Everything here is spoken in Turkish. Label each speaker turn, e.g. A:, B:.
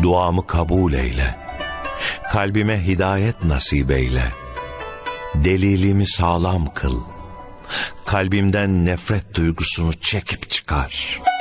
A: Duamı kabul eyle. Kalbime hidayet nasip eyle. Delilimi sağlam kıl. Kalbimden nefret duygusunu çekip çıkar.